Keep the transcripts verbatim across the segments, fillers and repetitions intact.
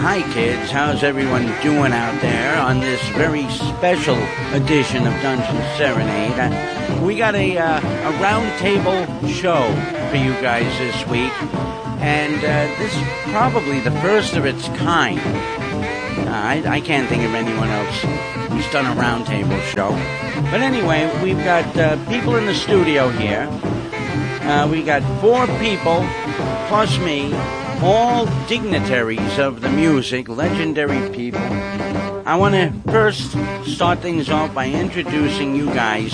Hi, kids. How's everyone doing out there on this very special edition of Dungeon Serenade? Uh, we got a, uh, a roundtable show for you guys this week, and uh, this is probably the first of its kind. Uh, I, I can't think of anyone else who's done a roundtable show. But anyway, we've got uh, people in the studio here. Uh, we got four people, plus me, all dignitaries of the music, legendary people. I want to first start things off by introducing you guys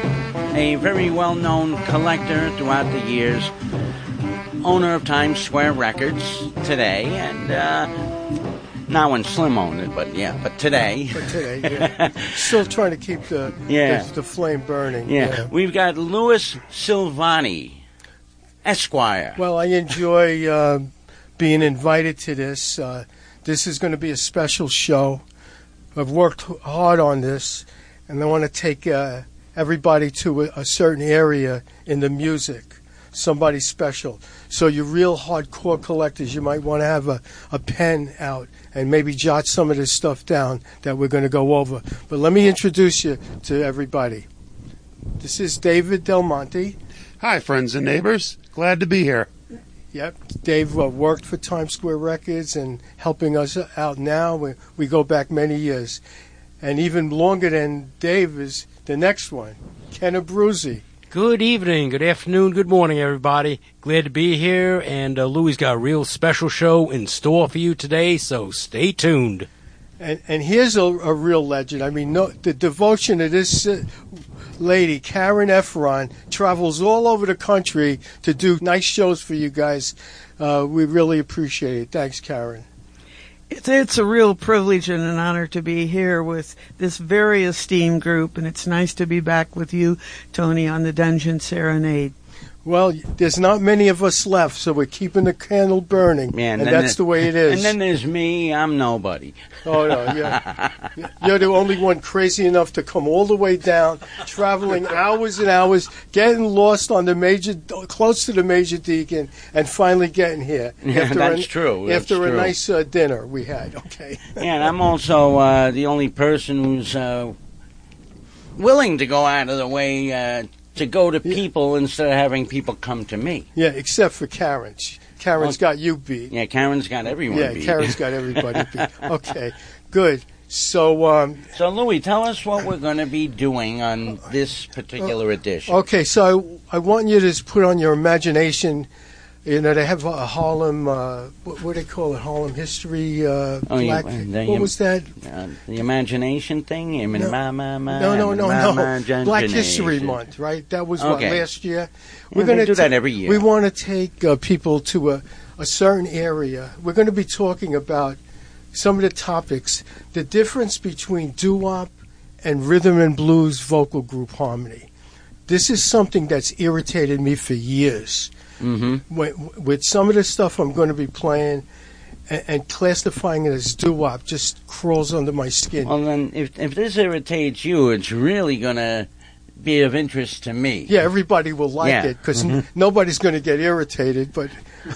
a very well-known collector throughout the years, owner of Times Square Records today, and uh, not when Slim owned it, but yeah, but today. But today, yeah. Still trying to keep the, yeah. the, the flame burning. Yeah. yeah. We've got Louis Silvani, Esquire. Well, I enjoy uh, being invited to this. Uh, this is going to be a special show. I've worked hard on this, and I want to take uh, everybody to a, a certain area in the music, somebody special. So you real hardcore collectors, you might want to have a, a pen out and maybe jot some of this stuff down that we're going to go over. But let me introduce you to everybody. This is David Del Monte. Hi, friends and neighbors. Glad to be here. Yep. Dave uh, worked for Times Square Records and helping us out now. We, we go back many years. And even longer than Dave is the next one, Ken Abruzzi. Good evening, good afternoon, good morning, everybody. Glad to be here, and uh, Louis got a real special show in store for you today, so stay tuned. And, and here's a, a real legend. I mean, no, the devotion of this uh, lady, Karen Efron, travels all over the country to do nice shows for you guys. Uh, we really appreciate it. Thanks, Karen. It's, it's a real privilege and an honor to be here with this very esteemed group, and it's nice to be back with you, Tony, on the Dungeon Serenade. Well, there's not many of us left, so we're keeping the candle burning, Yeah, and and, then that's the- the way it is. And then there's me. I'm nobody. Oh, no, yeah. You're the only one crazy enough to come all the way down, traveling hours and hours, getting lost on the major, close to the Major Deacon, and finally getting here. Yeah, after that's a, true. That's after true. a nice uh, dinner we had, okay. Yeah, and I'm also uh, the only person who's uh, willing to go out of the way uh, to go to people instead of having people come to me. Yeah, except for Karen. She- Karen's got you beat. Yeah, Karen's got everyone Yeah, beat. Karen's got everybody beat. Okay, good. So, um, So, Louis, tell us what we're going to be doing on this particular edition. okay, so I, I want you to put on your imagination. You know, they have a Harlem, uh, what, what do they call it? Harlem history, uh, Oh, you- black. uh, the- what was that? Uh, the imagination thing? I mean, No. ma, ma, ma, No, no, no, ma, no. ma, Black History imagination. Month, right? That was Okay. what, last year? Yeah, they do that every year. We want to take uh, people to a, a certain area. We're going to be talking about some of the topics, the difference between doo-wop and rhythm and blues vocal group harmony. This is something that's irritated me for years. Mm-hmm. With, with some of the stuff I'm going to be playing and, and classifying it as doo-wop just crawls under my skin. Well, then, if, if this irritates you, it's really going to be of interest to me. Yeah, everybody will like Yeah. it because Mhm. n- nobody's going to get irritated. But,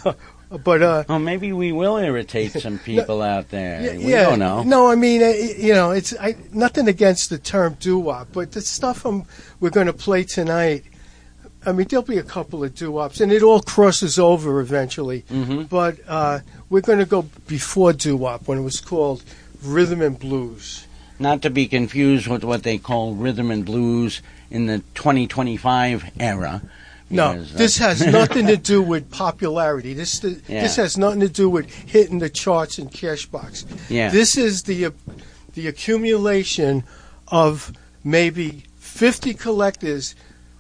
but uh, Oh, maybe we will irritate some people out there. yeah, we yeah, don't know. no, I mean, uh, you know, it's I, nothing against the term doo-wop, but the stuff I'm, we're going to play tonight. I mean, there'll be a couple of doo-wops, and it all crosses over eventually. Mm-hmm. But uh, we're going to go before doo-wop when it was called rhythm and blues. Not to be confused with what they call rhythm and blues in the twenty twenty-five era. No, because, uh, this has nothing to do with popularity. This the, Yeah. this has nothing to do with hitting the charts in Cashbox. Yeah. This is the uh, the accumulation of maybe fifty collectors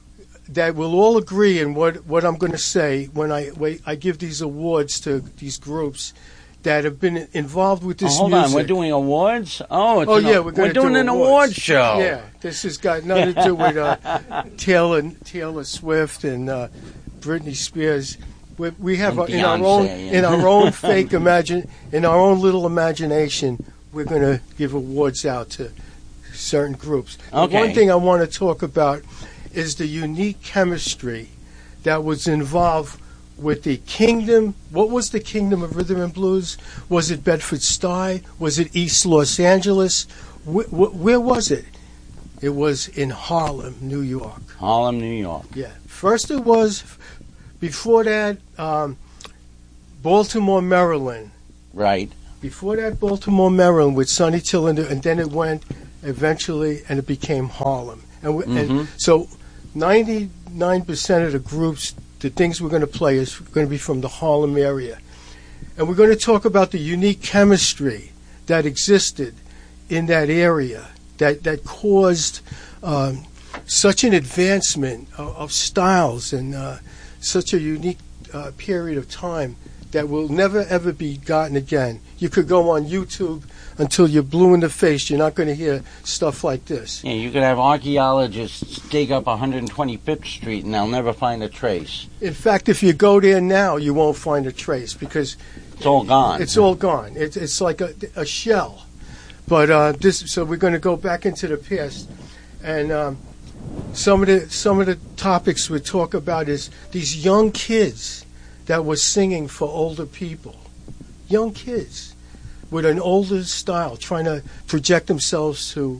that will all agree in what, what I'm going to say when I when I give these awards to these groups that have been involved with Oh, this hold music. on, we're doing awards? Oh, it's Oh an, yeah, we're, gonna doing do an awards. award show. Yeah, this has got nothing to do with uh, Taylor Taylor Swift and uh, Britney Spears. We, we have And a, in our Beyonce, own yeah. in our own fake imagine in our own little imagination. We're going to give awards out to certain groups. The Okay. one thing I want to talk about is the unique chemistry that was involved with the kingdom. What was the kingdom of rhythm and blues? Was it Bedford-Stuy? Was it East Los Angeles? Wh- wh- where was it? It was in Harlem, New York. Harlem, New York. Yeah. First it was, before that, um, Baltimore, Maryland. Right. Before that, Baltimore, Maryland with Sonny Tiller, and then it went eventually, and it became Harlem. And, we, Mm-hmm. and so ninety-nine percent of the groups, the things we're going to play is going to be from the Harlem area. And we're going to talk about the unique chemistry that existed in that area that, that caused um, such an advancement of, of styles and uh, such a unique uh, period of time that will never, ever be gotten again. You could go on YouTube until you're blue in the face. You're not going to hear stuff like this. Yeah, you could have archaeologists dig up one hundred twenty-fifth Street and they'll never find a trace. In fact, if you go there now, you won't find a trace because It's all gone. it's all gone. It's it's like a, a shell. But uh, this, so we're going to go back into the past, and um, some of the some of the topics we talk about is these young kids that were singing for older people, young kids with an older style, trying to project themselves to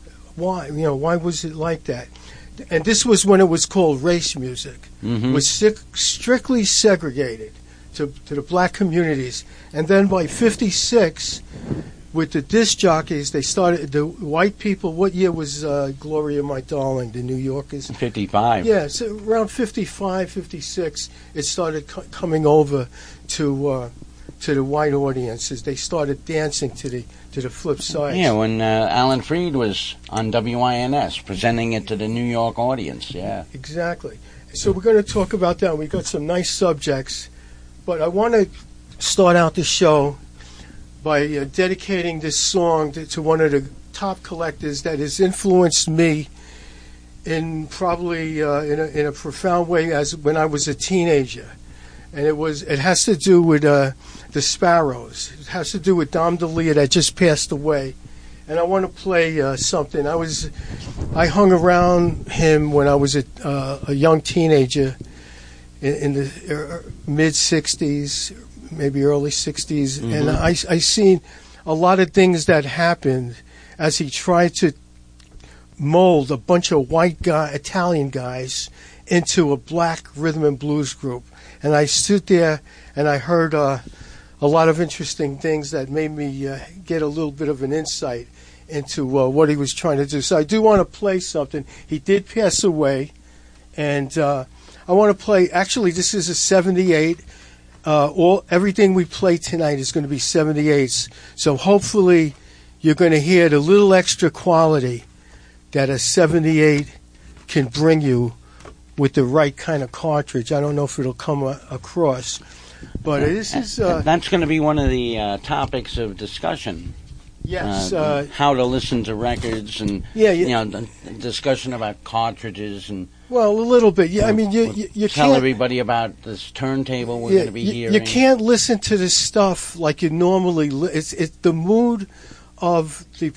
why you know why was it like that? And this was when it was called race music. Mhm. It was sick, strictly segregated to to the black communities, and then by fifty-six. With the disc jockeys, they started, the white people, what year was uh, Gloria, My Darling, the New Yorkers? fifty-five. Yeah, so around fifty-five, fifty-six, it started co- coming over to uh, to the white audiences. They started dancing to the to the flip side. Yeah, when uh, Alan Freed was on W I N S presenting it to the New York audience, yeah. Exactly. So we're going to talk about that. We've got some nice subjects, but I want to start out the show by uh, dedicating this song to, to one of the top collectors that has influenced me in probably uh, in, a, in a profound way as when I was a teenager. And it was it has to do with uh, the Sparrows. It has to do with Dom DeLeo that just passed away. And I want to play uh, something. I was I hung around him when I was a, uh, a young teenager in, in the uh, mid sixties, maybe early sixties, mm-hmm. and I, I seen a lot of things that happened as he tried to mold a bunch of white guy, Italian guys into a black rhythm and blues group. And I stood there and I heard uh, a lot of interesting things that made me uh, get a little bit of an insight into uh, what he was trying to do. So I do want to play something. He did pass away, and uh, I want to play, actually this is a seventy-eight. Uh, all everything we play tonight is going to be seventy-eights, so hopefully you're going to hear the little extra quality that a seventy-eight can bring you with the right kind of cartridge. I don't know if it'll come a- across, but this is uh, That's going to be one of the uh, topics of discussion. yes, uh, uh, how to listen to records and Yeah, you- you know the discussion about cartridges and well, a little bit. Yeah, I mean you you, you tell can't. everybody about this turntable we're Yeah, going to be you, hearing. you can't listen to this stuff like you normally. Li- it's it's the mood of the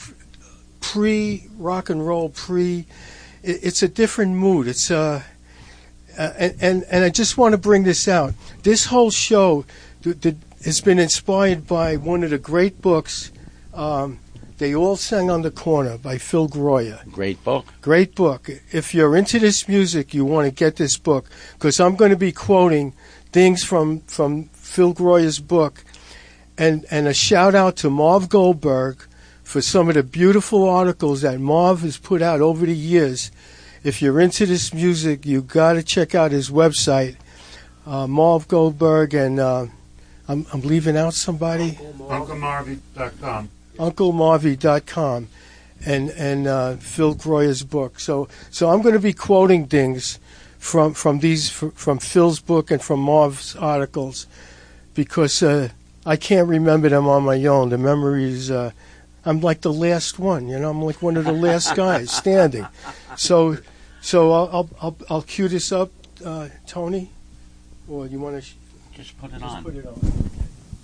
pre rock and roll, pre. It, it's a different mood. It's uh, uh and, and and I just want to bring this out. This whole show the, the, has been inspired by one of the great books. Um, They All Sang on the Corner by Phil Groyer. Great book. Great book. If you're into this music, you want to get this book because I'm going to be quoting things from, from Phil Groyer's book. And, and a shout out to Marv Goldberg for some of the beautiful articles that Marv has put out over the years. If you're into this music, you got to check out his website, uh, Marv Goldberg, and uh, I'm, I'm leaving out somebody. Uncle Marvy dot com. Uncle Marvy dot com and and uh, Phil Groyer's book. So so I'm going to be quoting things from from these from Phil's book and from Marv's articles because uh, I can't remember them on my own. The memories. Uh, I'm like the last one. You know, I'm like one of the last guys standing. So so I'll I'll I'll, I'll cue this up, uh, Tony. Or you want to sh- Just put it just on. put it on?